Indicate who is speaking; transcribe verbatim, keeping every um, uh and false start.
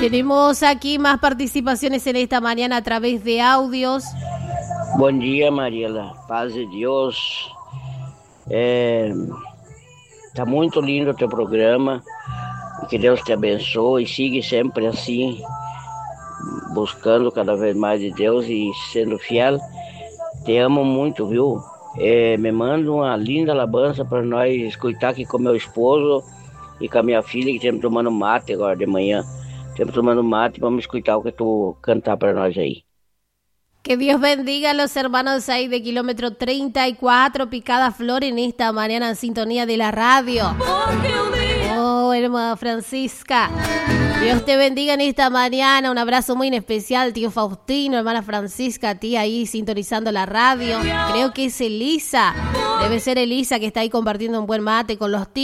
Speaker 1: Tenemos aquí más participaciones en esta mañana a través de audios.
Speaker 2: Bom dia, Mariela. Paz de Deus. É, tá muito lindo o teu programa. Que Deus te abençoe e siga sempre assim, buscando cada vez mais de Deus e sendo fiel. Te amo muito, viu? É, me manda uma linda alabança para nós escutar aqui com meu esposo e com a minha filha, que estamos tomando mate agora de manhã. Estamos tomando mate, vamos escutar o que tu cantar para nós aí.
Speaker 1: Que Dios bendiga a los hermanos ahí de kilómetro treinta y cuatro, Picada Flor, en esta mañana en sintonía de la radio. Oh, hermana Francisca, Dios te bendiga en esta mañana. Un abrazo muy especial, tío Faustino, hermana Francisca, tía ahí sintonizando la radio. Creo que es Elisa, debe ser Elisa que está ahí compartiendo un buen mate con los tíos.